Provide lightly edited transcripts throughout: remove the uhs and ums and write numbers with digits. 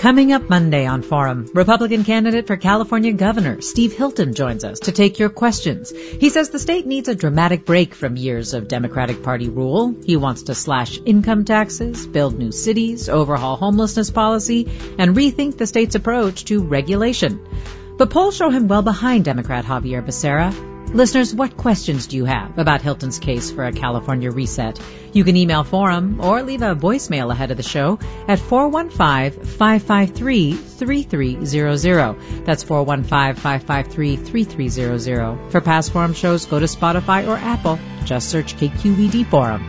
Coming up Monday on Forum, Republican candidate for California governor Steve Hilton joins us to take your questions. He says the state needs a dramatic break from years of Democratic Party rule. He wants to slash income taxes, build new cities, overhaul homelessness policy, and rethink the state's approach to regulation. But polls show him well behind Democrat Javier Becerra. Listeners, what questions do you have about Hilton's case for a California reset? You can email Forum or leave a voicemail ahead of the show at 415-553-3300. That's 415-553-3300. For past Forum shows, go to Spotify or Apple. Just search KQED Forum.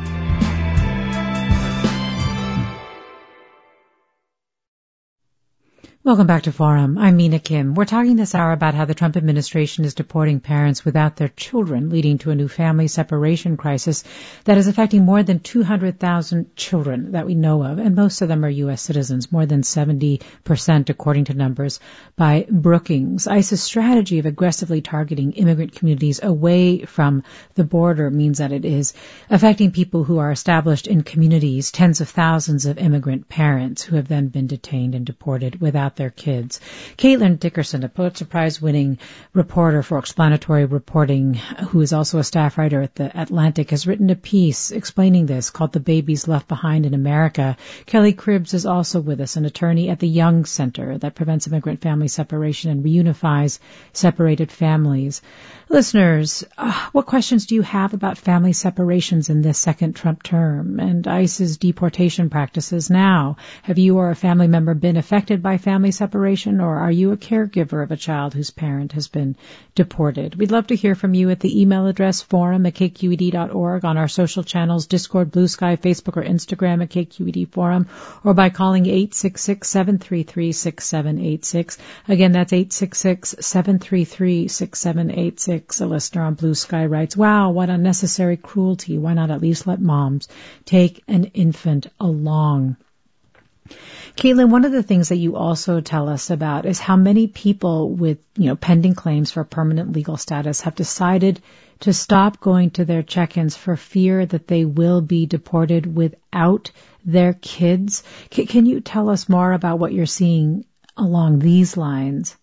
Welcome back to Forum. I'm Mina Kim. We're talking this hour about how the Trump administration is deporting parents without their children, leading to a new family separation crisis that is affecting more than 200,000 children that we know of, and most of them are U.S. citizens, more than 70% according to numbers by Brookings. ICE's strategy of aggressively targeting immigrant communities away from the border means that it is affecting people who are established in communities, tens of thousands of immigrant parents who have then been detained and deported without their kids. Caitlin Dickerson, a Pulitzer Prize-winning reporter for explanatory reporting, who is also a staff writer at The Atlantic, has written a piece explaining this called The Babies Left Behind in America. Kelly Cribbs is also with us, an attorney at the Young Center that prevents immigrant family separation and reunifies separated families. Listeners, what questions do you have about family separations in this second Trump term and ICE's deportation practices now? Have you or a family member been affected by family separation, or are you a caregiver of a child whose parent has been deported? We'd love to hear from you at the email address forum@kqed.org, on our social channels, Discord, Blue Sky, Facebook, or Instagram at KQED Forum, or by calling 866-733-6786. Again, that's 866-733-6786. A listener on Blue Sky writes, wow, what unnecessary cruelty. Why not at least let moms take an infant along? Caitlin, one of the things that you also tell us about is how many people with, pending claims for permanent legal status have decided to stop going to their check-ins for fear that they will be deported without their kids. Can you tell us more about what you're seeing along these lines?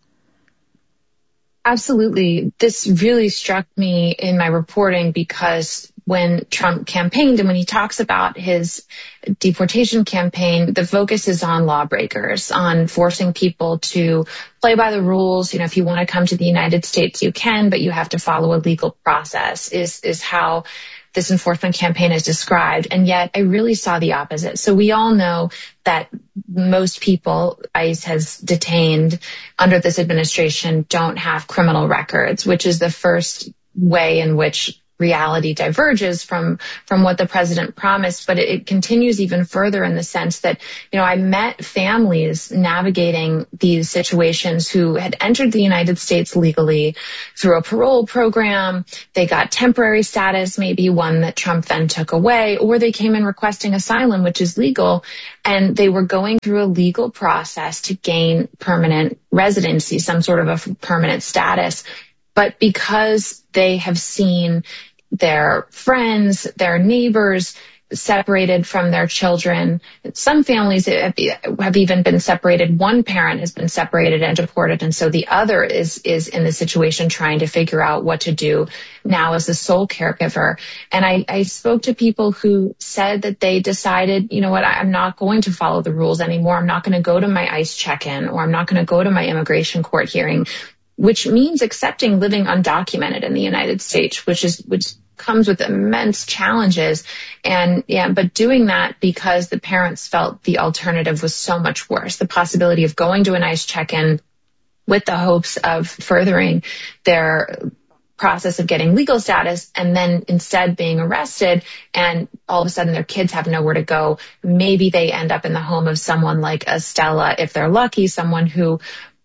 Absolutely. This really struck me in my reporting because when Trump campaigned and when he talks about his deportation campaign, the focus is on lawbreakers, on forcing people to play by the rules. If you want to come to the United States, you can, but you have to follow a legal process is how this enforcement campaign is described. And yet I really saw the opposite. So we all know that most people ICE has detained under this administration don't have criminal records, which is the first way in which reality diverges from what the president promised. But it continues even further in the sense that, I met families navigating these situations who had entered the United States legally through a parole program. They got temporary status, maybe one that Trump then took away, or they came in requesting asylum, which is legal. And they were going through a legal process to gain permanent residency, some sort of a permanent status. But because they have seen their friends, their neighbors separated from their children, some families have even been separated. One parent has been separated and deported, and so the other is in the situation trying to figure out what to do now as the sole caregiver. And I spoke to people who said that they decided, I'm not going to follow the rules anymore. I'm not going to go to my ICE check-in, or I'm not going to go to my immigration court hearing, which means accepting living undocumented in the United States, which comes with immense challenges. But doing that because the parents felt the alternative was so much worse. The possibility of going to an ICE check-in with the hopes of furthering their process of getting legal status, and then instead being arrested, and all of a sudden their kids have nowhere to go. Maybe they end up in the home of someone like Estella, if they're lucky, someone who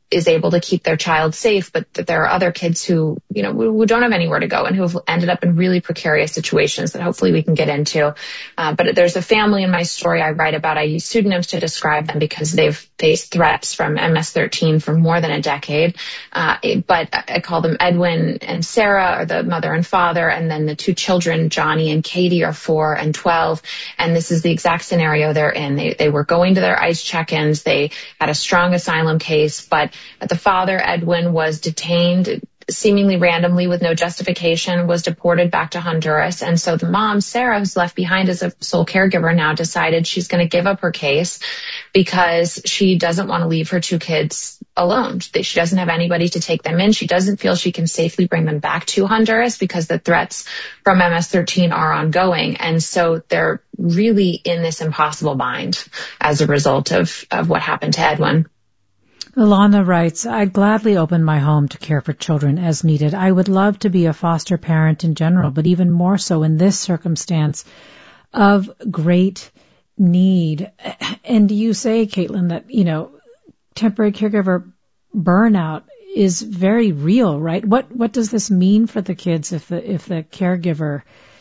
is able to keep their child safe, but that there are other kids who, who don't have anywhere to go and who have ended up in really precarious situations that hopefully we can get into. But there's a family in my story I write about. I use pseudonyms to describe them because they've faced threats from MS-13 for more than a decade. But I call them Edwin and Sarah, are the mother and father, and then the two children, Johnny and Katie, are 4 and 12. And this is the exact scenario they're in. They were going to their ICE check-ins. They had a strong asylum case, but the father, Edwin, was detained seemingly randomly with no justification, was deported back to Honduras. And so the mom, Sarah, who's left behind as a sole caregiver now, decided she's going to give up her case because she doesn't want to leave her 2 kids alone. She doesn't have anybody to take them in. She doesn't feel she can safely bring them back to Honduras because the threats from MS-13 are ongoing. And so they're really in this impossible bind as a result of what happened to Edwin. Ilana writes, I'd gladly open my home to care for children as needed. I would love to be a foster parent in general, but even more so in this circumstance of great need. And you say, Caitlin, that, temporary caregiver burnout is very real, right? What does this mean for the kids if the caregiver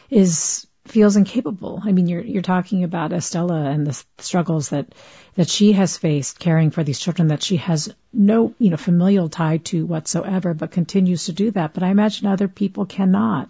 feels incapable? I mean, you're talking about Estella and the struggles that she has faced caring for these children that she has no, familial tie to whatsoever, but continues to do that. But I imagine other people cannot.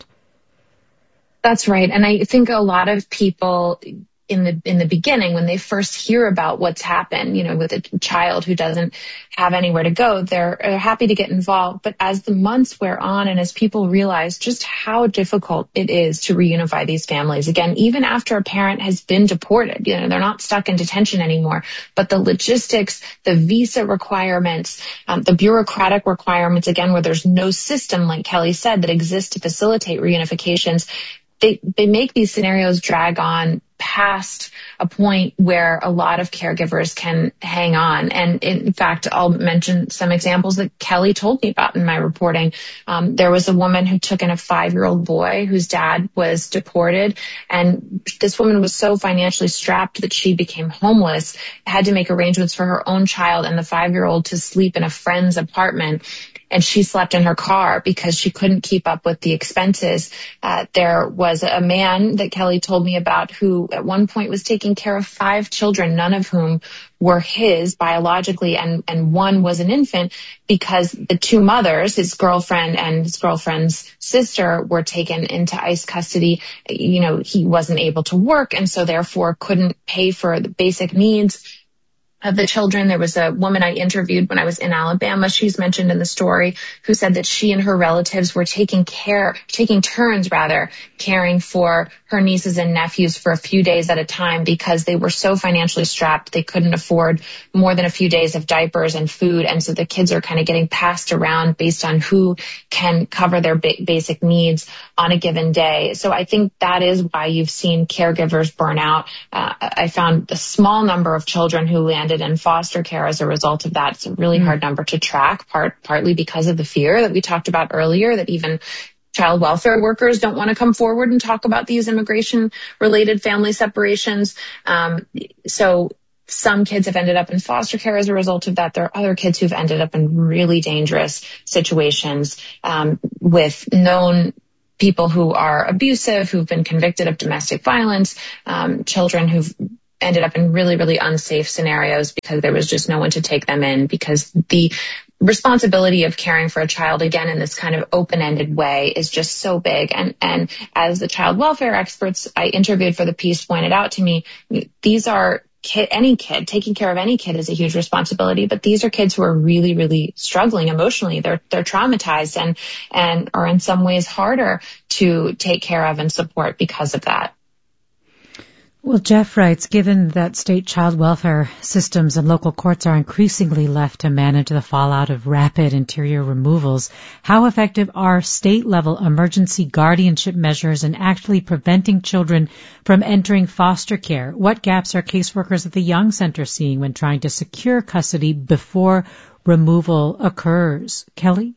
That's right. And I think a lot of people in the beginning, when they first hear about what's happened, with a child who doesn't have anywhere to go, they're happy to get involved. But as the months wear on and as people realize just how difficult it is to reunify these families, again, even after a parent has been deported, they're not stuck in detention anymore, but the logistics, the visa requirements, the bureaucratic requirements, again, where there's no system, like Kelly said, that exists to facilitate reunifications, they make these scenarios drag on past a point where a lot of caregivers can hang on. And in fact, I'll mention some examples that Kelly told me about in my reporting. There was a woman who took in a 5-year-old boy whose dad was deported. And this woman was so financially strapped that she became homeless, had to make arrangements for her own child and the 5-year-old to sleep in a friend's apartment. And she slept in her car because she couldn't keep up with the expenses. There was a man that Kelly told me about who at one point was taking care of 5 children, none of whom were his biologically, and one was an infant because the 2 mothers, his girlfriend and his girlfriend's sister, were taken into ICE custody. He wasn't able to work and so therefore couldn't pay for the basic needs of the children. There was a woman I interviewed when I was in Alabama, she's mentioned in the story, who said that she and her relatives were taking turns caring for her nieces and nephews for a few days at a time because they were so financially strapped they couldn't afford more than a few days of diapers and food. And so the kids are kind of getting passed around based on who can cover their basic needs on a given day. So I think that is why you've seen caregivers burn out. I found a small number of children who landed in foster care as a result of that. It's a really hard number to track, partly because of the fear that we talked about earlier, that even child welfare workers don't want to come forward and talk about these immigration-related family separations. So some kids have ended up in foster care as a result of that. There are other kids who've ended up in really dangerous situations with known people who are abusive, who've been convicted of domestic violence, children who've ended up in really, really unsafe scenarios because there was just no one to take them in, because the responsibility of caring for a child, again, in this kind of open-ended way is just so big. And as the child welfare experts I interviewed for the piece pointed out to me, these are taking care of any kid is a huge responsibility, but these are kids who are really, really struggling emotionally. They're traumatized and are in some ways harder to take care of and support because of that. Well, Jeff writes, given that state child welfare systems and local courts are increasingly left to manage the fallout of rapid interior removals, how effective are state-level emergency guardianship measures in actually preventing children from entering foster care? What gaps are caseworkers at the Young Center seeing when trying to secure custody before removal occurs? Kelly?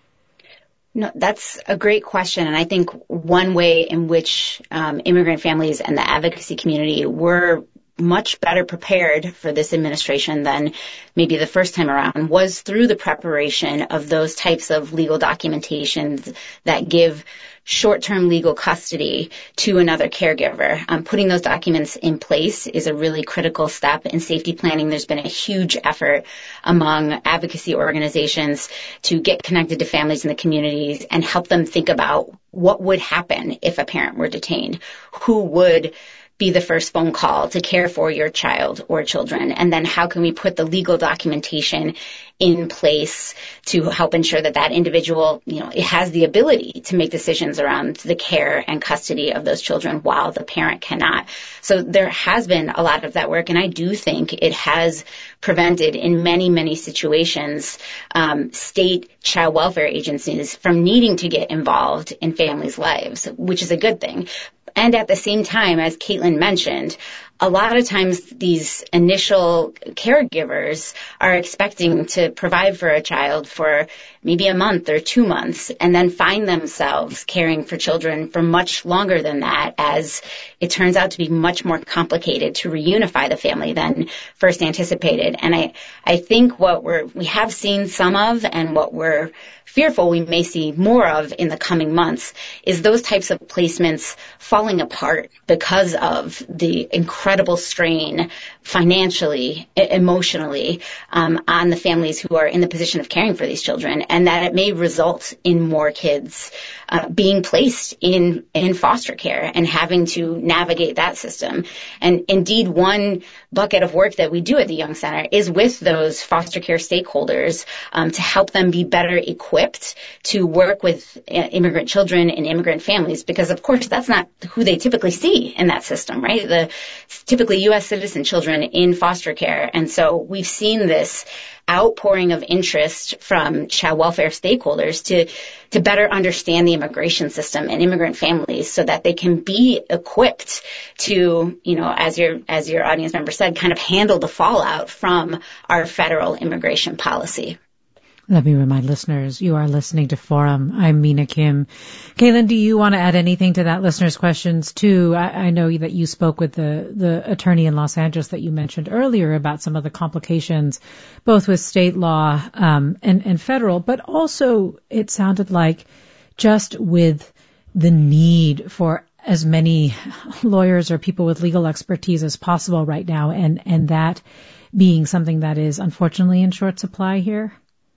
No, that's a great question. And I think one way in which immigrant families and the advocacy community were much better prepared for this administration than maybe the first time around was through the preparation of those types of legal documentations that give short-term legal custody to another caregiver. Putting those documents in place is a really critical step in safety planning. There's been a huge effort among advocacy organizations to get connected to families in the communities and help them think about what would happen if a parent were detained, who would be the first phone call to care for your child or children, and then how can we put the legal documentation in place to help ensure that that individual, it has the ability to make decisions around the care and custody of those children while the parent cannot. So there has been a lot of that work, and I do think it has prevented in many, many situations state child welfare agencies from needing to get involved in families' lives, which is a good thing. And at the same time, as Caitlin mentioned, a lot of times these initial caregivers are expecting to provide for a child for maybe a month or 2 months and then find themselves caring for children for much longer than that, as it turns out to be much more complicated to reunify the family than first anticipated. And I think what we have seen some of, and what we're fearful we may see more of in the coming months, is those types of placements falling apart because of the incredible strain financially, emotionally, on the families who are in the position of caring for these children, and that it may result in more kids being placed in foster care and having to navigate that system. And indeed, one bucket of work that we do at the Young Center is with those foster care stakeholders to help them be better equipped to work with immigrant children and immigrant families, because of course that's not who they typically see in that system, right? The typically U.S. citizen children in foster care. And so we've seen this outpouring of interest from child welfare stakeholders to better understand the immigration system and immigrant families so that they can be equipped to, as your audience member said, kind of handle the fallout from our federal immigration policy. Let me remind listeners, you are listening to Forum. I'm Mina Kim. Caitlin, do you want to add anything to that listener's questions too? I know that you spoke with the attorney in Los Angeles that you mentioned earlier about some of the complications, both with state law and federal, but also it sounded like just with the need for as many lawyers or people with legal expertise as possible right now, and that being something that is unfortunately in short supply here.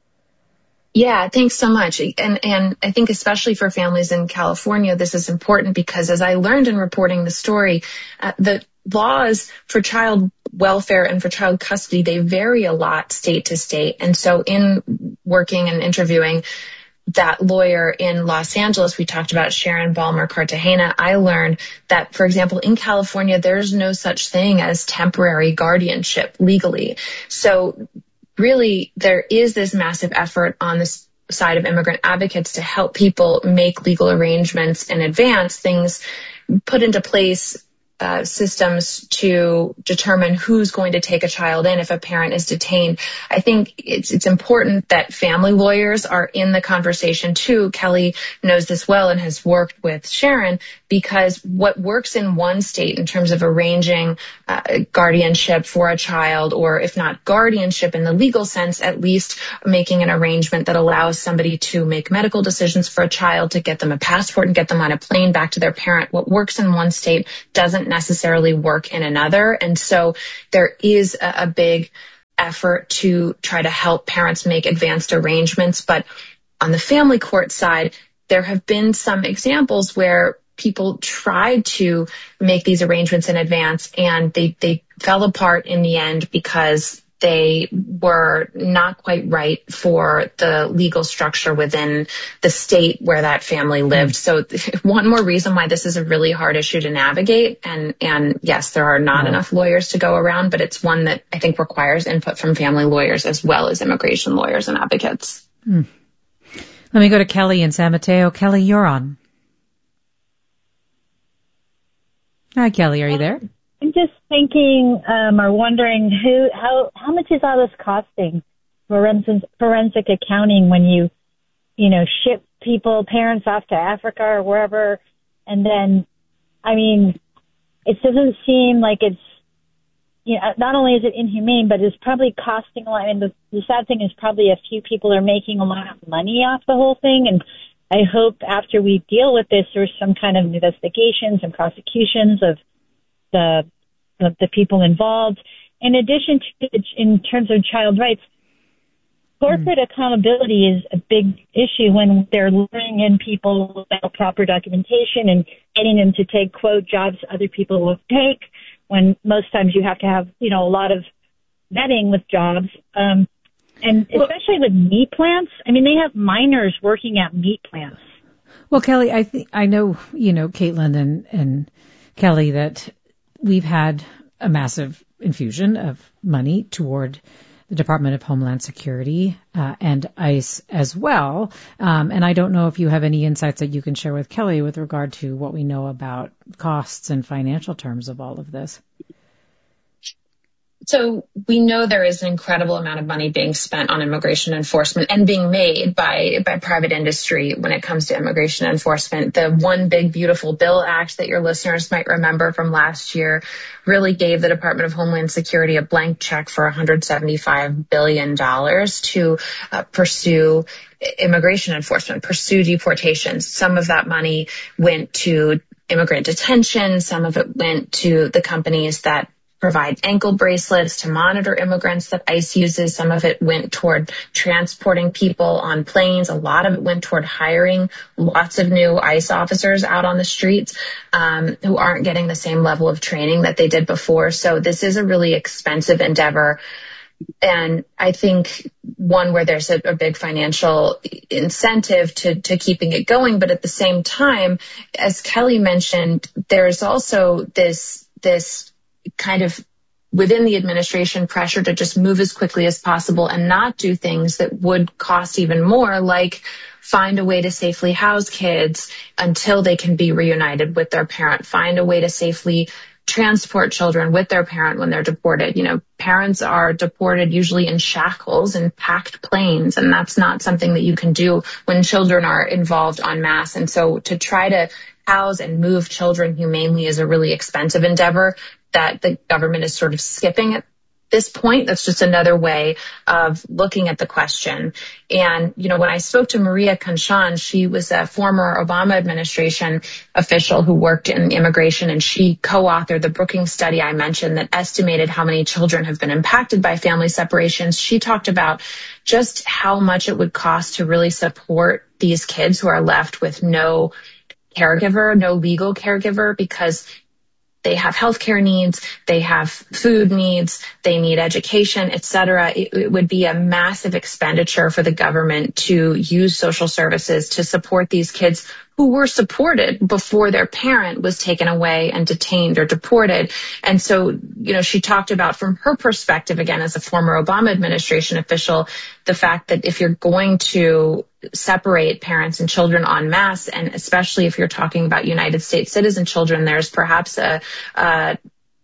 Yeah, thanks so much. And I think especially for families in California, this is important because as I learned in reporting the story, the laws for child welfare and for child custody, they vary a lot state to state. And so in working and interviewing that lawyer in Los Angeles, we talked about Sharon Balmer Cartagena. I learned that, for example, in California, there's no such thing as temporary guardianship legally. So really, there is this massive effort on the side of immigrant advocates to help people make legal arrangements in advance, things put into place, systems to determine who's going to take a child in if a parent is detained. I think it's important that family lawyers are in the conversation too. Kelly knows this well and has worked with Sharon, because what works in one state in terms of arranging guardianship for a child, or if not guardianship in the legal sense, at least making an arrangement that allows somebody to make medical decisions for a child, to get them a passport and get them on a plane back to their parent. What works in one state doesn't necessarily work in another. And so there is a big effort to try to help parents make advanced arrangements. But on the family court side, there have been some examples where people tried to make these arrangements in advance and they fell apart in the end because they were not quite right for the legal structure within the state where that family lived. So one more reason why this is a really hard issue to navigate. And yes, there are not enough lawyers to go around, but it's one that I think requires input from family lawyers as well as immigration lawyers and advocates. Let me go to Kelly in San Mateo. Kelly, you're on. Hi, Kelly. Are you there? I'm just thinking or wondering how much is all this costing forensic accounting when you ship parents off to Africa or wherever, and then, I mean, it doesn't seem like it's not only is it inhumane, but it's probably costing a lot. And the sad thing is probably a few people are making a lot of money off the whole thing. And I hope after we deal with this, there's some kind of investigations and prosecutions of the people involved. In addition to, in terms of child rights, corporate accountability is a big issue when they're luring in people without proper documentation and getting them to take, quote, jobs other people will take, when most times you have to have, a lot of vetting with jobs. And especially with meat plants. I mean, they have minors working at meat plants. Well, Kelly, I know, Caitlin and Kelly, that we've had a massive infusion of money toward the Department of Homeland Security and ICE as well. And I don't know if you have any insights that you can share with Kelly with regard to what we know about costs and financial terms of all of this. So we know there is an incredible amount of money being spent on immigration enforcement and being made by private industry when it comes to immigration enforcement. The One Big Beautiful Bill Act that your listeners might remember from last year really gave the Department of Homeland Security a blank check for $175 billion to pursue immigration enforcement, pursue deportations. Some of that money went to immigrant detention. Some of it went to the companies that provide ankle bracelets to monitor immigrants that ICE uses. Some of it went toward transporting people on planes. A lot of it went toward hiring lots of new ICE officers out on the streets who aren't getting the same level of training that they did before. So this is a really expensive endeavor. And I think one where there's a big financial incentive to keeping it going. But at the same time, as Kelly mentioned, there's also this kind of within the administration pressure to just move as quickly as possible and not do things that would cost even more, like find a way to safely house kids until they can be reunited with their parent, find a way to safely transport children with their parent when they're deported. Parents are deported usually in shackles and packed planes, and that's not something that you can do when children are involved en masse. And so to try to house and move children humanely is a really expensive endeavor that the government is sort of skipping at this point. That's just another way of looking at the question. And, when I spoke to Maria Conchon, she was a former Obama administration official who worked in immigration, and she co-authored the Brookings study I mentioned that estimated how many children have been impacted by family separations. She talked about just how much it would cost to really support these kids who are left with no caregiver, no legal caregiver, because they have healthcare needs, they have food needs, they need education, et cetera. It would be a massive expenditure for the government to use social services to support these kids who were supported before their parent was taken away and detained or deported. And so, she talked about from her perspective, again, as a former Obama administration official, the fact that if you're going to separate parents and children en masse, and especially if you're talking about United States citizen children, there's perhaps an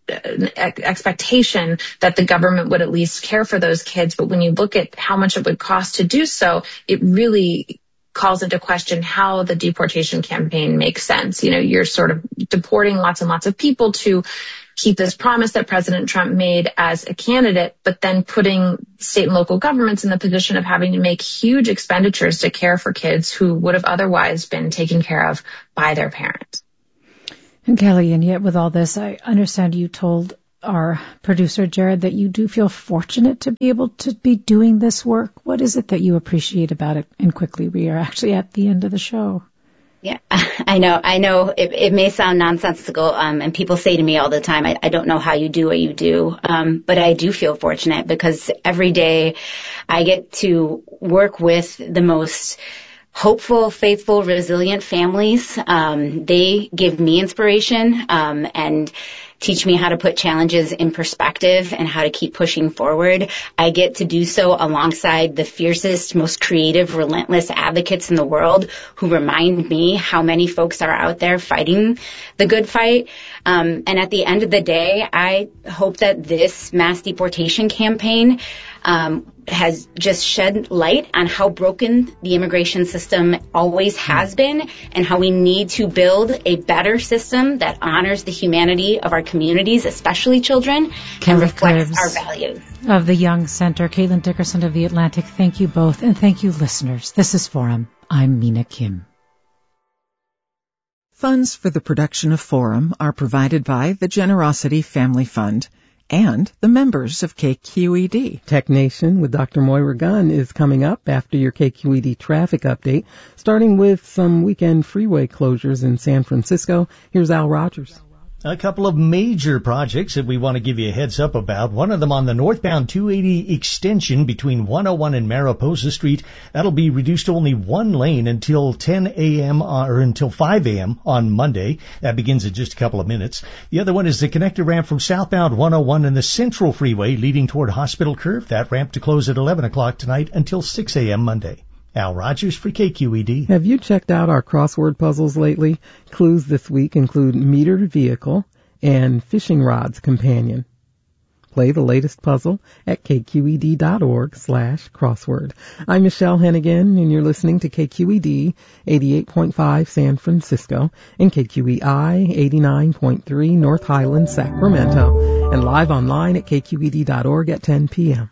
expectation that the government would at least care for those kids. But when you look at how much it would cost to do so, it really calls into question how the deportation campaign makes sense. You're sort of deporting lots and lots of people to keep this promise that President Trump made as a candidate, but then putting state and local governments in the position of having to make huge expenditures to care for kids who would have otherwise been taken care of by their parents. And Kelly, and yet with all this, I understand you told our producer, Jared, that you do feel fortunate to be able to be doing this work. What is it that you appreciate about it? And quickly, we are actually at the end of the show. Yeah, I know it may sound nonsensical, and people say to me all the time, I don't know how you do what you do, but I do feel fortunate because every day I get to work with the most hopeful, faithful, resilient families. They give me inspiration and teach me how to put challenges in perspective and how to keep pushing forward. I get to do so alongside the fiercest, most creative, relentless advocates in the world who remind me how many folks are out there fighting the good fight. And at the end of the day, I hope that this mass deportation campaign has just shed light on how broken the immigration system always has been and how we need to build a better system that honors the humanity of our communities, especially children, and reflects our values. Of the Young Center, Caitlin Dickerson of The Atlantic, thank you both, and thank you, listeners. This is Forum. I'm Mina Kim. Funds for the production of Forum are provided by the Generosity Family Fund and the members of KQED. Tech Nation with Dr. Moira Gunn is coming up after your KQED traffic update, starting with some weekend freeway closures in San Francisco. Here's Al Rogers. A couple of major projects that we want to give you a heads up about. One of them on the northbound 280 extension between 101 and Mariposa Street. That'll be reduced to only one lane until 10 a.m. or until 5 a.m. on Monday. That begins in just a couple of minutes. The other one is the connector ramp from southbound 101 and the Central Freeway leading toward Hospital Curve. That ramp to close at 11 o'clock tonight until 6 a.m. Monday. Al Rogers for KQED. Have you checked out our crossword puzzles lately? Clues this week include metered vehicle and fishing rod's companion. Play the latest puzzle at kqed.org/crossword. I'm Michelle Hennigan, and you're listening to KQED 88.5 San Francisco and KQEI 89.3 North Highlands, Sacramento, and live online at kqed.org at 10 p.m.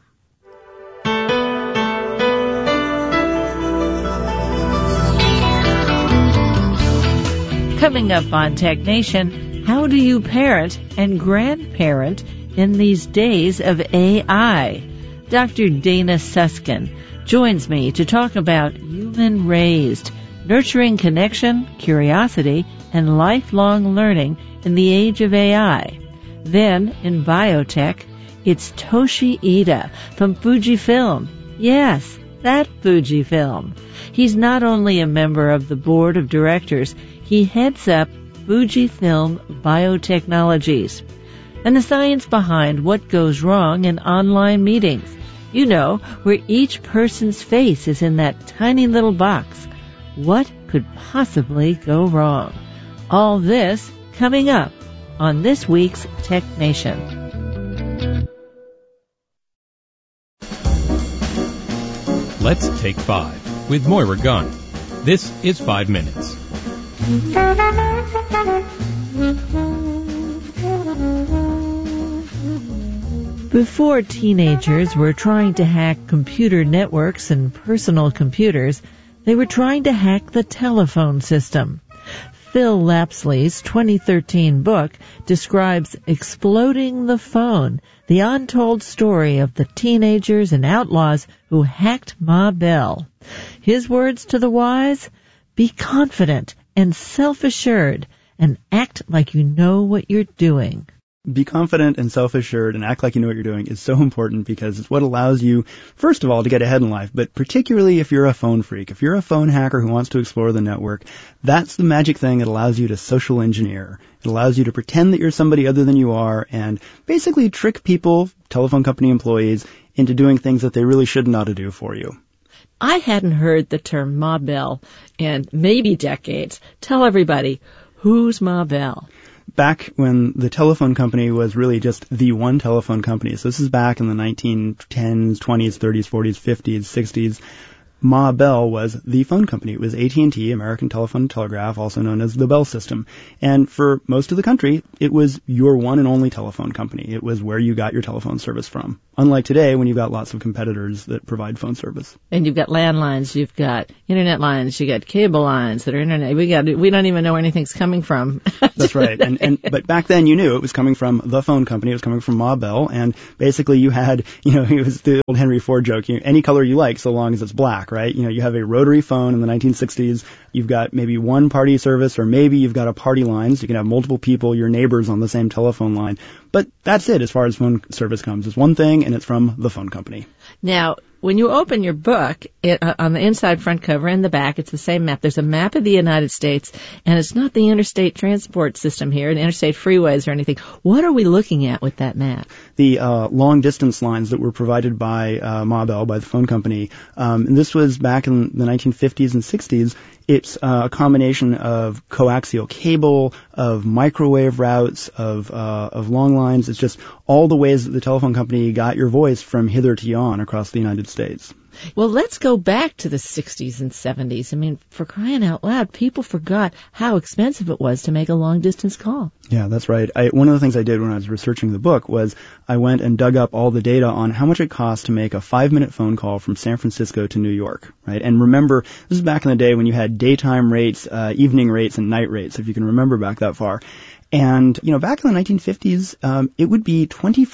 Coming up on Tech Nation, how do you parent and grandparent in these days of AI? Dr. Dana Suskin joins me to talk about human-raised, nurturing connection, curiosity, and lifelong learning in the age of AI. Then, in biotech, it's Toshi Ida from Fujifilm. Yes, that Fujifilm. He's not only a member of the board of directors, he heads up Fujifilm Biotechnologies and the science behind what goes wrong in online meetings. You know, where each person's face is in that tiny little box. What could possibly go wrong? All this coming up on this week's Tech Nation. Let's Take 5 with Moira Gunn. This is 5 Minutes. Before teenagers were trying to hack computer networks and personal computers, they were trying to hack the telephone system. Phil Lapsley's 2013 book describes Exploding the Phone, the untold story of the teenagers and outlaws who hacked Ma Bell. His words to the wise: be confident and self-assured, and act like you know what you're doing. Be confident and self-assured and act like you know what you're doing is so important because it's what allows you, first of all, to get ahead in life, but particularly if you're a phone freak, if you're a phone hacker who wants to explore the network, that's the magic thing that allows you to social engineer. It allows you to pretend that you're somebody other than you are and basically trick people, telephone company employees, into doing things that they really shouldn't ought to do for you. I hadn't heard the term Ma Bell in maybe decades. Tell everybody, who's Ma Bell? Back when the telephone company was really just the one telephone company, so this is back in the 1910s, 20s, 30s, 40s, 50s, 60s, Ma Bell was the phone company. It was AT&T, American Telephone and Telegraph, also known as the Bell System. And for most of the country, it was your one and only telephone company. It was where you got your telephone service from. Unlike today, when you've got lots of competitors that provide phone service. And you've got landlines, you've got internet lines, you got cable lines that are internet. We don't even know where anything's coming from. That's right. But back then you knew it was coming from the phone company. It was coming from Ma Bell. And basically you had, it was the old Henry Ford joke, any color you like so long as it's black, right? You have a rotary phone in the 1960s. You've got maybe one party service, or maybe you've got a party line, so you can have multiple people, your neighbors, on the same telephone line. But that's it as far as phone service comes. It's one thing, and it's from the phone company. Now, when you open your book, on the inside front cover and the back, it's the same map. There's a map of the United States, and it's not the interstate transport system here, the interstate freeways or anything. What are we looking at with that map? The long-distance lines that were provided by Ma Bell, by the phone company. And this was back in the 1950s and 60s. It's a combination of coaxial cable, of microwave routes, of long lines. It's just all the ways that the telephone company got your voice from hither to yon across the United States. Well, let's go back to the 60s and 70s. I mean, for crying out loud, people forgot how expensive it was to make a long-distance call. Yeah, that's right. One of the things I did when I was researching the book was I went and dug up all the data on how much it costs to make a 5-minute phone call from San Francisco to New York, right? And remember, this is back in the day when you had daytime rates, evening rates, and night rates, if you can remember back that far. And, back in the 1950s, it would be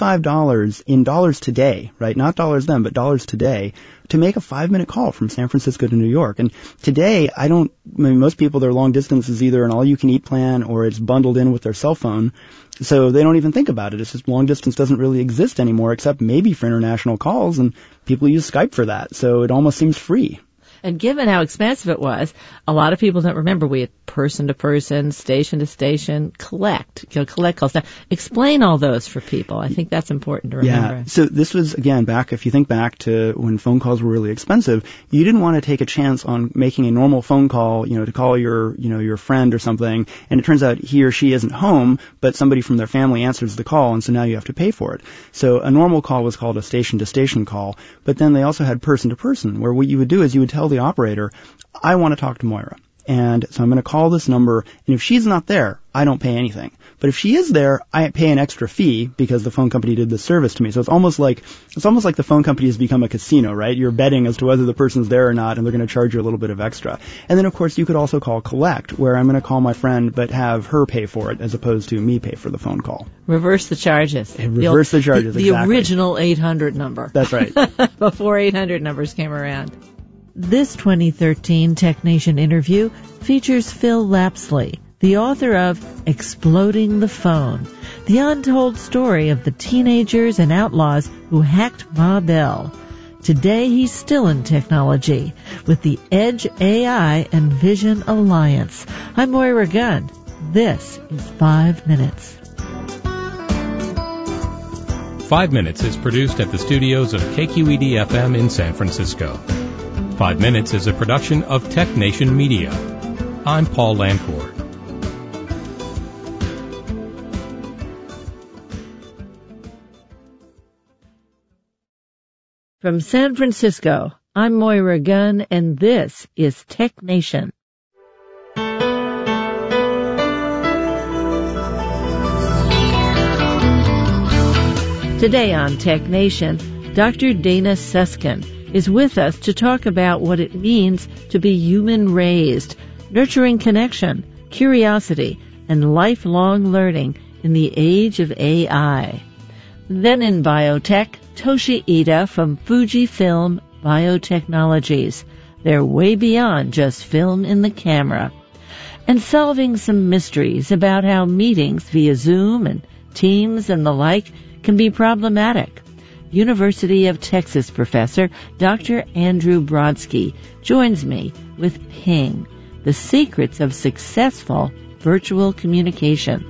$25 in dollars today, right? Not dollars then, but dollars today, to make a 5-minute call from San Francisco to New York. And today, most people, their long distance is either an all-you-can-eat plan or it's bundled in with their cell phone. So they don't even think about it. It's just long distance doesn't really exist anymore, except maybe for international calls, and people use Skype for that. So it almost seems free. And given how expensive it was, a lot of people don't remember we had person-to-person, station-to-station, collect calls. Now, explain all those for people. I think that's important to remember. Yeah, so this was, again, if you think back to when phone calls were really expensive, you didn't want to take a chance on making a normal phone call, to call your friend or something, and it turns out he or she isn't home, but somebody from their family answers the call, and so now you have to pay for it. So a normal call was called a station-to-station call, but then they also had person-to-person, where what you would do is you would tell the operator, I want to talk to Moira. And so I'm going to call this number, and if she's not there, I don't pay anything. But if she is there, I pay an extra fee because the phone company did this service to me. So it's almost like the phone company has become a casino, right? You're betting as to whether the person's there or not, and they're going to charge you a little bit of extra. And then, of course, you could also call collect, where I'm going to call my friend but have her pay for it as opposed to me pay for the phone call. Reverse the charges. Reverse the charges, the exactly. original 800 number. That's right. Before 800 numbers came around. This 2013 TechNation interview features Phil Lapsley, the author of Exploding the Phone, the untold story of the teenagers and outlaws who hacked Ma Bell. Today he's still in technology with the Edge AI and Vision Alliance. I'm Moira Gunn. This is 5 Minutes. 5 Minutes is produced at the studios of KQED-FM in San Francisco. 5 Minutes is a production of TechNation Media. I'm Paul Lancourt. From San Francisco, I'm Moira Gunn, and this is TechNation. Today on TechNation, Dr. Dana Susskind is with us to talk about what it means to be human-raised, nurturing connection, curiosity, and lifelong learning in the age of AI. Then in biotech, Toshi Ida from Fujifilm Biotechnologies. They're way beyond just film in the camera. And solving some mysteries about how meetings via Zoom and Teams and the like can be problematic. University of Texas professor Dr. Andrew Brodsky joins me with Ping, the secrets of successful virtual communication.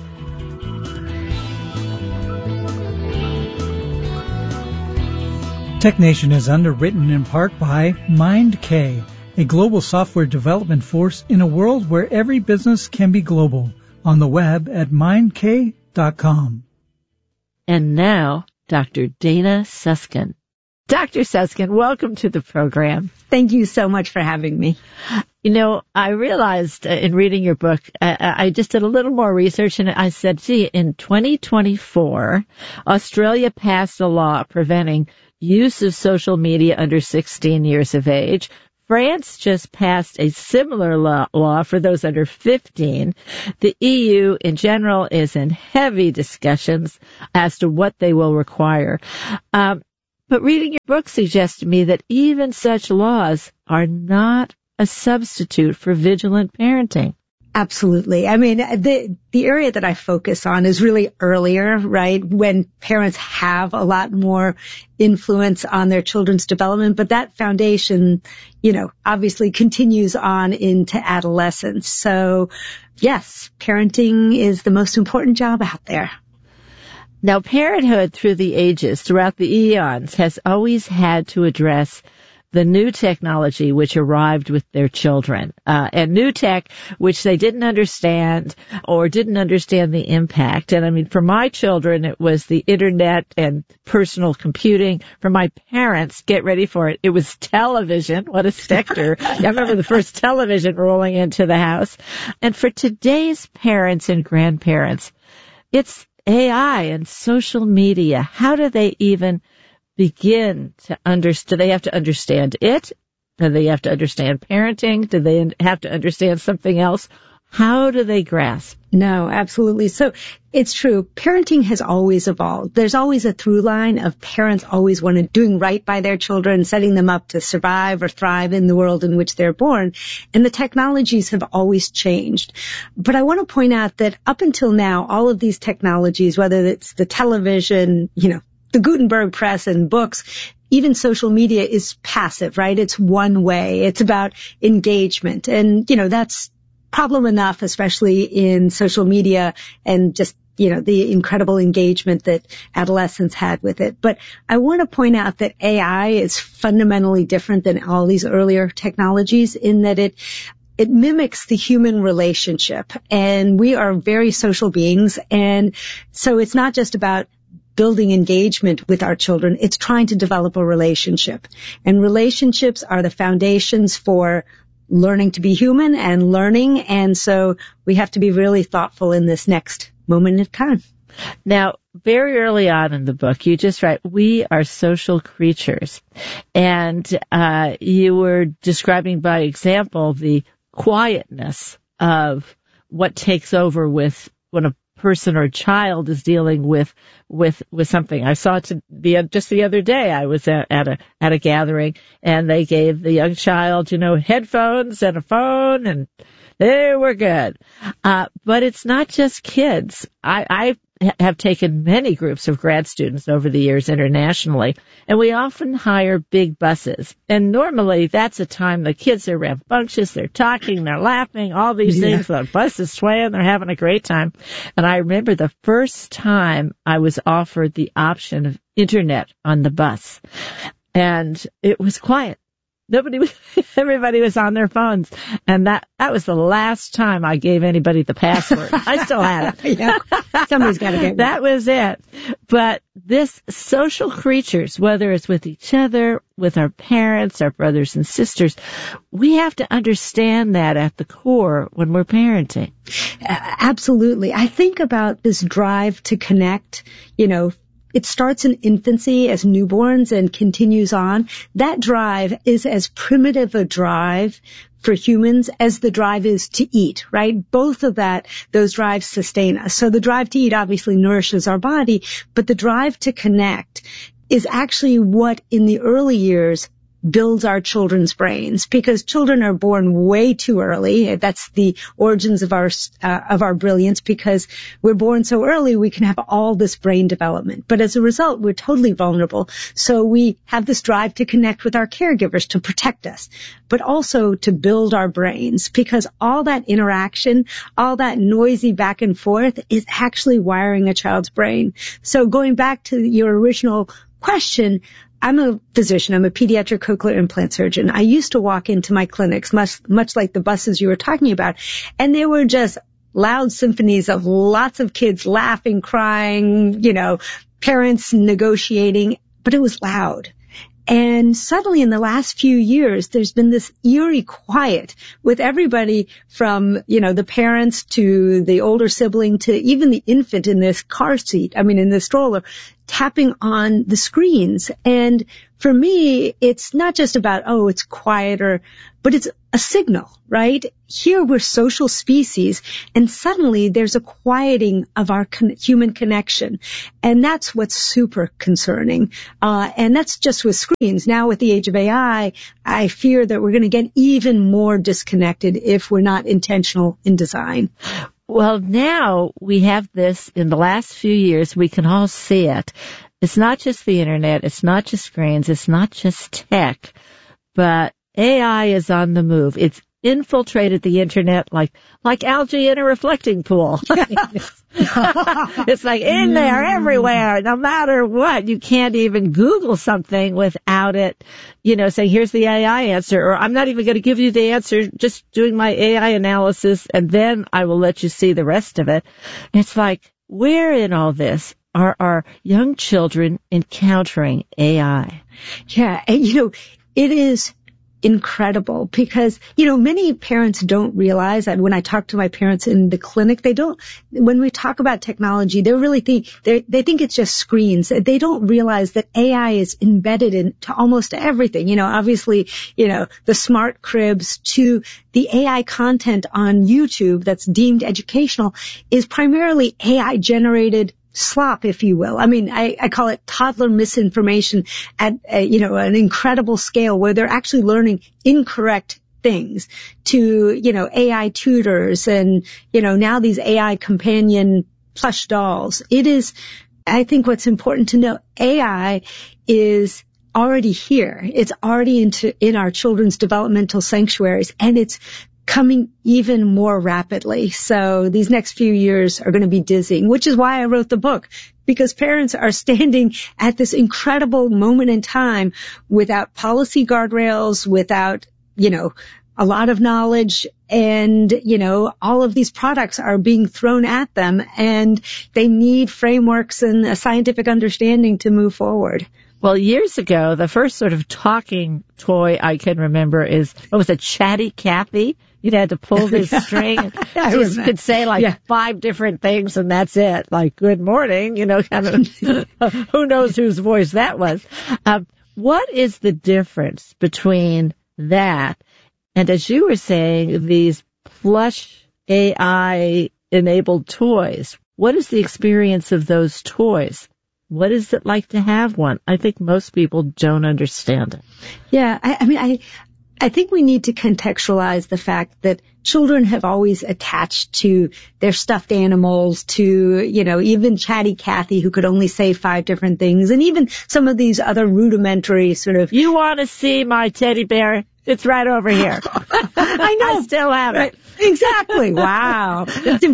TechNation is underwritten in part by MindK, a global software development force in a world where every business can be global. On the web at mindk.com. And now, Dr. Dana Susskind. Dr. Susskind, welcome to the program. Thank you so much for having me. I realized in reading your book, I just did a little more research, and I said, gee, in 2024, Australia passed a law preventing use of social media under 16 years of age. France just passed a similar law for those under 15. The EU in general is in heavy discussions as to what they will require. But reading your book suggests to me that even such laws are not a substitute for vigilant parenting. Absolutely. I mean, the area that I focus on is really earlier, right? When parents have a lot more influence on their children's development, but that foundation, obviously continues on into adolescence. So yes, parenting is the most important job out there. Now, parenthood through the ages, throughout the eons, has always had to address the new technology which arrived with their children, and new tech which they didn't understand or didn't understand the impact. And I mean, for my children, it was the internet and personal computing. For my parents, get ready for it, it was television. What a specter. I remember the first television rolling into the house. And for today's parents and grandparents, it's AI and social media. How do they even begin to understand? Do they have to understand it? Do they have to understand parenting? Do they have to understand something else? How do they grasp? No, absolutely. So it's true. Parenting has always evolved. There's always a through line of parents always doing right by their children, setting them up to survive or thrive in the world in which they're born. And the technologies have always changed. But I want to point out that up until now, all of these technologies, whether it's the television, the Gutenberg press and books, even social media is passive, right? It's one way. It's about engagement. And, that's problem enough, especially in social media and just, the incredible engagement that adolescents had with it. But I want to point out that AI is fundamentally different than all these earlier technologies in that it mimics the human relationship. And we are very social beings. And so it's not just about building engagement with our children. It's trying to develop a relationship. And relationships are the foundations for learning to be human and learning. And so we have to be really thoughtful in this next moment in time. Now, very early on in the book, you just write, we are social creatures. And you were describing by example the quietness of what takes over with when a person or child is dealing with something. I saw it just the other day. I was at a gathering, and they gave the young child, headphones and a phone, and they were good. But it's not just kids. I have taken many groups of grad students over the years internationally, and we often hire big buses. And normally that's a time the kids are rambunctious, they're talking, they're laughing, all these things. The bus is swaying, they're having a great time. And I remember the first time I was offered the option of internet on the bus, and it was quiet. Everybody was on their phones. And that was the last time I gave anybody the password. I still had it. Yeah. Somebody's got to get that was it. But this social creatures, whether it's with each other, with our parents, our brothers and sisters, we have to understand that at the core when we're parenting. Absolutely. I think about this drive to connect, it starts in infancy as newborns and continues on. That drive is as primitive a drive for humans as the drive is to eat, right? Both of those drives sustain us. So the drive to eat obviously nourishes our body, but the drive to connect is actually what in the early years builds our children's brains, because children are born way too early. That's the origins of our brilliance, because we're born so early we can have all this brain development. But as a result, we're totally vulnerable. So we have this drive to connect with our caregivers to protect us, but also to build our brains, because all that interaction, all that noisy back and forth is actually wiring a child's brain. So going back to your original question, I'm a physician. I'm a pediatric cochlear implant surgeon. I used to walk into my clinics, much like the buses you were talking about, and they were just loud symphonies of lots of kids laughing, crying, parents negotiating, but it was loud. And suddenly in the last few years, there's been this eerie quiet with everybody from, the parents to the older sibling to even the infant in this car seat, in the stroller, tapping on the screens. And for me, it's not just about, it's quieter, but it's a signal, right? Here we're social species, and suddenly there's a quieting of our human connection. And that's what's super concerning. And that's just with screens. Now with the age of AI, I fear that we're going to get even more disconnected if we're not intentional in design. Well, now we have this in the last few years. We can all see it. It's not just the internet. It's not just screens. It's not just tech, but AI is on the move. It's infiltrated the internet like algae in a reflecting pool. It's like in there everywhere, no matter what. You can't even Google something without it, saying, here's the AI answer, or I'm not even going to give you the answer, just doing my AI analysis, and then I will let you see the rest of it. It's like, where in all this are our young children encountering AI? Yeah, and it is incredible because, many parents don't realize that. When I talk to my parents in the clinic, when we talk about technology, they really think it's just screens. They don't realize that AI is embedded into almost everything. Obviously, the smart cribs to the AI content on YouTube that's deemed educational is primarily AI generated slop, if you will. I mean, I call it toddler misinformation at, an incredible scale where they're actually learning incorrect things to, AI tutors and, now these AI companion plush dolls. I think what's important to know, AI is already here. It's already in our children's developmental sanctuaries, and it's coming even more rapidly. So these next few years are going to be dizzying, which is why I wrote the book, because parents are standing at this incredible moment in time without policy guardrails, without, a lot of knowledge, and, all of these products are being thrown at them, and they need frameworks and a scientific understanding to move forward. Well, years ago, the first sort of talking toy I can remember is, Chatty Cathy? You had to pull this string. You could say 5 different things, and that's it. Like, good morning, kind of, who knows whose voice that was. What is the difference between that and, as you were saying, these plush AI-enabled toys? What is the experience of those toys? What is it like to have one? I think most people don't understand it. Yeah, I think we need to contextualize the fact that children have always attached to their stuffed animals, to, even Chatty Cathy, who could only say 5 different things, and even some of these other rudimentary sort of... You want to see my teddy bear? It's right over here. I know. I still have it. Exactly. Wow.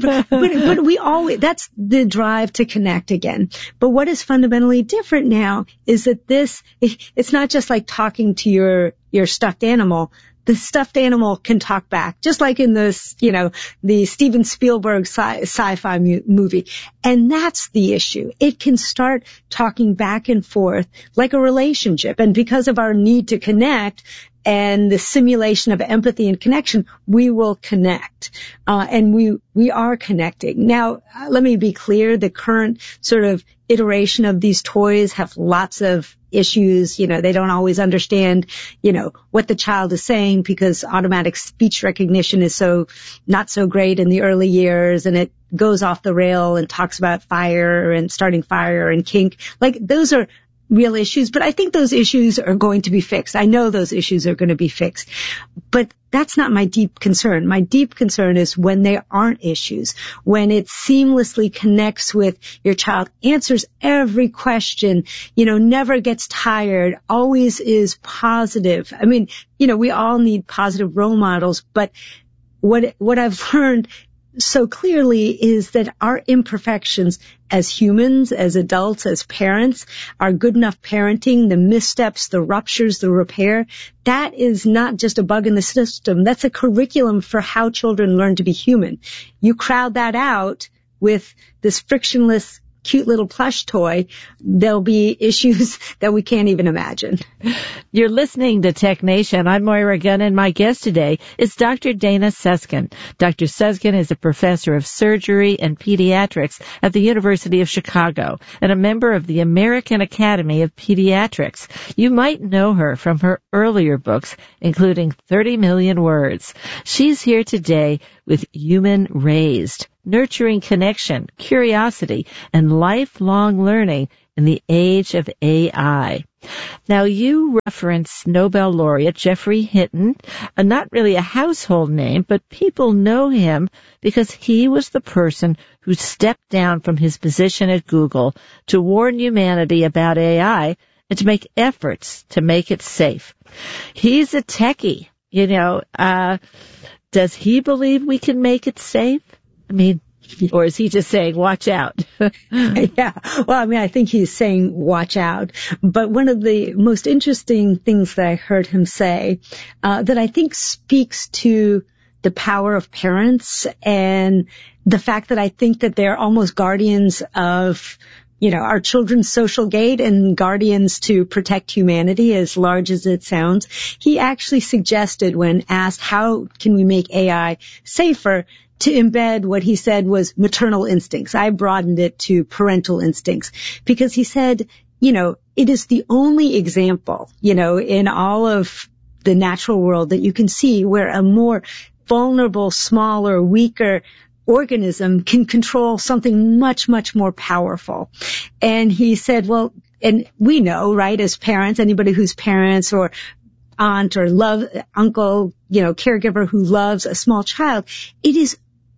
But we always, that's the drive to connect again. But what is fundamentally different now is that it's not just like talking to your stuffed animal. The stuffed animal can talk back, just like in this, the Steven Spielberg sci-fi movie. And that's the issue. It can start talking back and forth like a relationship. And because of our need to connect, and the simulation of empathy and connection, we will connect. And we are connecting. Now, let me be clear, the current sort of iteration of these toys have lots of issues. They don't always understand, what the child is saying, because automatic speech recognition is not so great in the early years, and it goes off the rail and talks about fire and starting fire and kink. Like, those are real issues, but I think those issues are going to be fixed. I know those issues are going to be fixed, but that's not my deep concern. My deep concern is when there aren't issues, when it seamlessly connects with your child, answers every question, never gets tired, always is positive. I mean, we all need positive role models, but what I've learned so clearly is that our imperfections as humans, as adults, as parents, our good enough parenting, the missteps, the ruptures, the repair, that is not just a bug in the system. That's a curriculum for how children learn to be human. You crowd that out with this frictionless, cute little plush toy, there'll be issues that we can't even imagine. You're listening to Tech Nation. I'm Moira Gunn, and my guest today is Dr. Dana Susskind. Dr. Susskind is a professor of surgery and pediatrics at the University of Chicago and a member of the American Academy of Pediatrics. You might know her from her earlier books, including 30 Million Words. She's here today with Human Raised, Nurturing Connection, Curiosity, and Lifelong Learning in the Age of AI. Now, you reference Nobel laureate Geoffrey Hinton, not really a household name, but people know him because he was the person who stepped down from his position at Google to warn humanity about AI and to make efforts to make it safe. He's a techie, Does he believe we can make it safe? I mean, or is he just saying, watch out? Yeah. Well, I mean, I think he's saying, watch out. But one of the most interesting things that I heard him say, that I think speaks to the power of parents and the fact that I think that they're almost guardians of, our children's social gate and guardians to protect humanity, as large as it sounds. He actually suggested, when asked how can we make AI safer, to embed what he said was maternal instincts. I broadened it to parental instincts because he said, it is the only example, in all of the natural world that you can see where a more vulnerable, smaller, weaker organism can control something much, much more powerful. And he said, well, and we know, right, as parents, anybody who's parents or aunt or uncle, caregiver who loves a small child, it is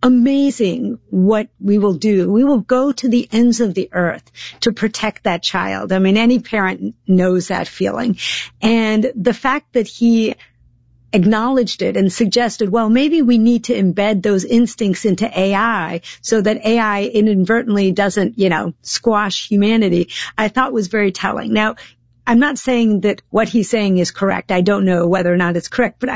amazing what we will do. We will go to the ends of the earth to protect that child. I mean, any parent knows that feeling. And the fact that he acknowledged it and suggested, well, maybe we need to embed those instincts into AI so that AI inadvertently doesn't, squash humanity, I thought was very telling. Now, I'm not saying that what he's saying is correct. I don't know whether or not it's correct, but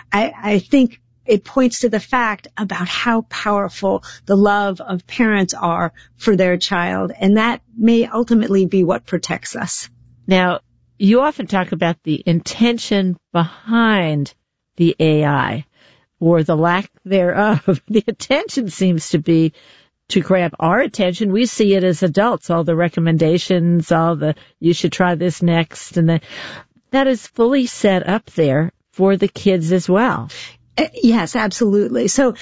I think it points to the fact about how powerful the love of parents are for their child, and that may ultimately be what protects us. Now, you often talk about the intention behind the AI, or the lack thereof. The intention seems to be to grab our attention. We see it as adults, all the recommendations, you should try this next, and that is fully set up there for the kids as well. Yes, absolutely. So,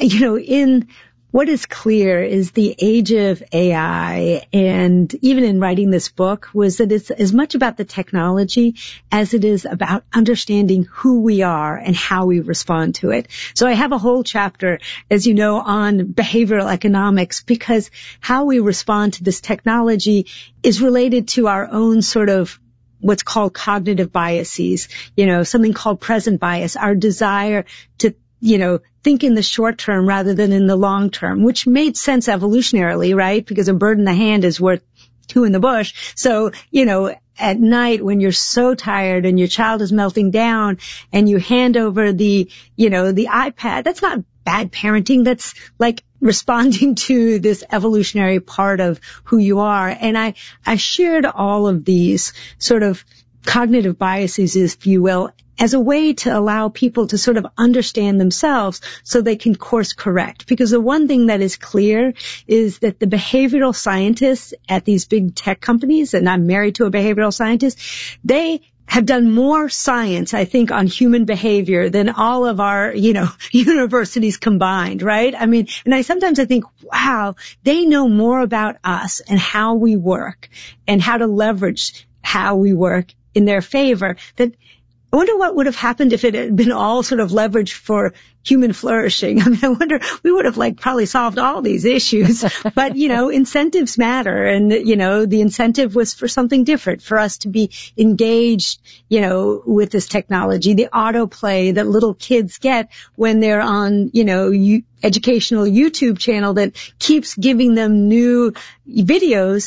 in what is clear is the age of AI, and even in writing this book, was that it's as much about the technology as it is about understanding who we are and how we respond to it. So I have a whole chapter, as you know, on behavioral economics, because how we respond to this technology is related to our own sort of what's called cognitive biases, something called present bias, our desire to, think in the short term rather than in the long term, which made sense evolutionarily, right? Because a bird in the hand is worth two in the bush. So, at night when you're so tired and your child is melting down and you hand over the iPad, that's not bad parenting. That's like responding to this evolutionary part of who you are. And I shared all of these sort of cognitive biases, if you will, as a way to allow people to sort of understand themselves so they can course correct. Because the one thing that is clear is that the behavioral scientists at these big tech companies, and I'm married to a behavioral scientist, they have done more science, I think, on human behavior than all of our, universities combined, right? I mean, and I sometimes think, wow, they know more about us and how we work and how to leverage how we work in their favor. That I wonder what would have happened if it had been all sort of leveraged for human flourishing. I mean, I wonder, we would have probably solved all these issues, but incentives matter. And, the incentive was for something different, for us to be engaged, with this technology, the autoplay that little kids get when they're on, educational YouTube channel that keeps giving them new videos.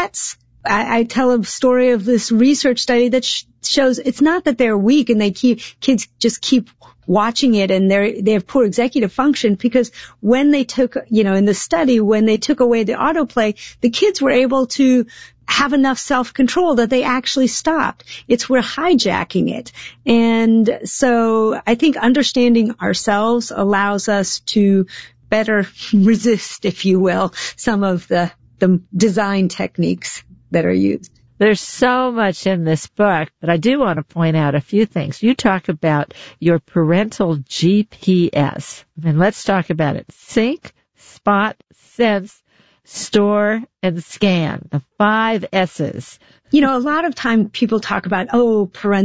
I tell a story of this research study that shows it's not that they're weak and kids just keep watching it and they have poor executive function, because when they took, in the study, when they took away the autoplay, the kids were able to have enough self-control that they actually stopped. We're hijacking it. And so I think understanding ourselves allows us to better resist, if you will, some of the design techniques that are used. There's so much in this book, but I do want to point out a few things. You talk about your parental GPS. And let's talk about it. Sync, spot, sense, store, and scan. The 5 S's. A lot of time people talk about, parental